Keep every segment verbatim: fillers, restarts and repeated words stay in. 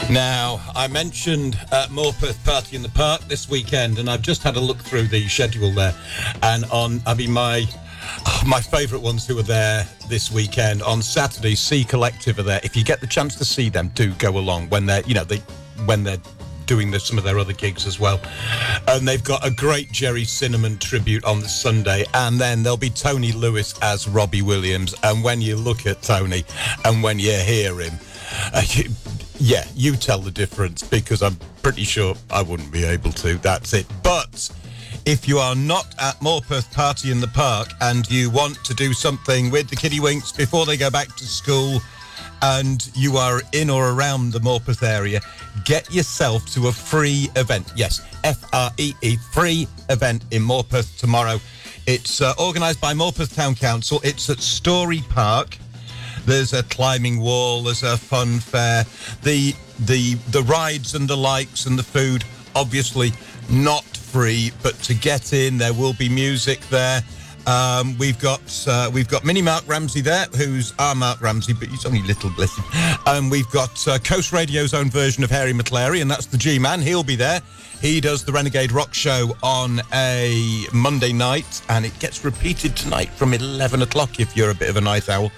Now, I mentioned uh, Morpeth Party in the Park this weekend, and I've just had a look through the schedule there. And on, I mean, my oh, my favourite ones who are there this weekend, on Saturday, C Collective are there. If you get the chance to see them, do go along when they're, you know, they when they're doing the, some of their other gigs as well. And they've got a great Jerry Cinnamon tribute on the Sunday, and then there'll be Tony Lewis as Robbie Williams. And when you look at Tony and when you hear him, uh, you, yeah, you tell the difference, because I'm pretty sure I wouldn't be able to. That's it. But if you are not at Morpeth Party in the Park and you want to do something with the Kiddywinks before they go back to school, and you are in or around the Morpeth area, get yourself to a free event. Yes, F R E E, free event in Morpeth tomorrow. It's uh, organised by Morpeth Town Council. It's at Story Park. There's a climbing wall, there's a fun fair. The the the rides and the likes and the food, obviously not free, but to get in, there will be music there. Um, we've got uh, we've got Mini Mark Ramsey there, who's our Mark Ramsey, but he's only little, bless him. And we've got uh, Coast Radio's own version of Harry McClary, and that's the G-Man. He'll be there. He does the Renegade Rock Show on a Monday night, and it gets repeated tonight from eleven o'clock if you're a bit of a night owl.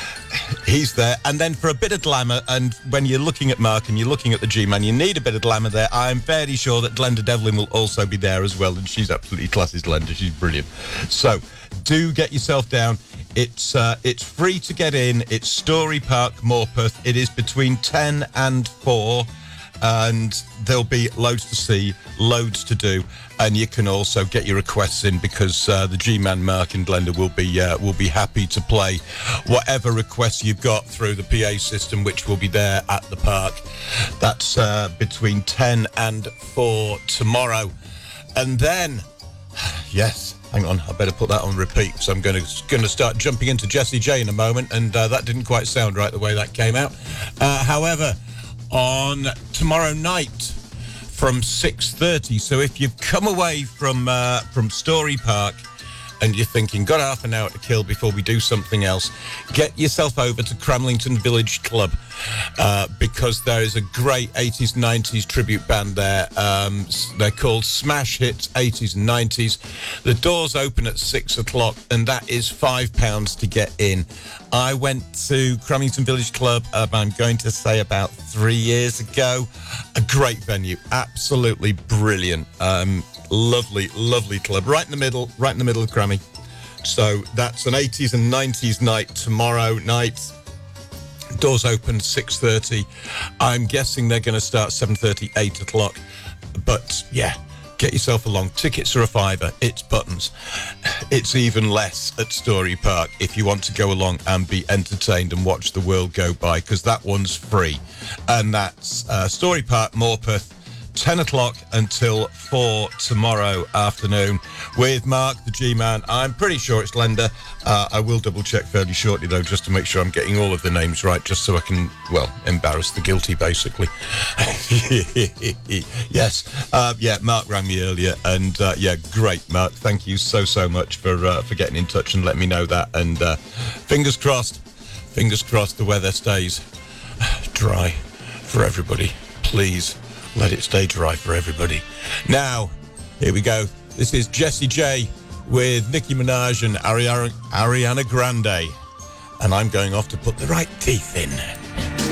He's there. And then for a bit of glamour, and when you're looking at Mark and you're looking at the G-Man, you need a bit of glamour there. I'm fairly sure that Glenda Devlin will also be there as well, and she's absolutely classy, Glenda. She's brilliant. So do get yourself down. It's uh, it's free to get in. It's Story Park, Morpeth. It is between ten and four, and there'll be loads to see, loads to do, and you can also get your requests in, because uh, the G-Man, Mark and Glenda will be uh, will be happy to play whatever requests you've got through the P A system, which will be there at the park. That's uh, between ten and four tomorrow. And then, yes, hang on, I better put that on repeat, so I'm going to going to start jumping into Jessie J in a moment, and uh, that didn't quite sound right the way that came out. Uh, however, on tomorrow night from six thirty, so if you've come away from uh, from Story Park and you're thinking, got half an hour to kill before we do something else, get yourself over to Cramlington Village Club, uh, because there is a great eighties, nineties tribute band there. Um, they're called Smash Hits eighties and nineties. The doors open at six o'clock, and that is five pounds to get in. I went to Cramlington Village Club, um, I'm going to say about three years ago. A great venue, absolutely brilliant. Um, lovely, lovely club, right in the middle, right in the middle of Crammy. So that's an eighties and nineties night tomorrow night. Doors open six thirty. I'm guessing they're going to start seven thirty, eight o'clock. But yeah, get yourself along. Tickets are a fiver. It's buttons. It's even less at Story Park if you want to go along and be entertained and watch the world go by, because that one's free. And that's uh, Story Park, Morpeth, ten o'clock until four tomorrow afternoon with Mark, the G-Man. I'm pretty sure it's Glenda. Uh, I will double check fairly shortly, though, just to make sure I'm getting all of the names right, just so I can, well, embarrass the guilty, basically. Yes. Uh, yeah, Mark rang me earlier, and uh, yeah, great, Mark. Thank you so, so much for uh, for getting in touch and letting me know that. And uh, fingers crossed, fingers crossed the weather stays dry for everybody. Please. Let it stay dry for everybody. Now, here we go. This is Jessie J with Nicki Minaj and Ariana, Ariana Grande. And I'm going off to put the right teeth in.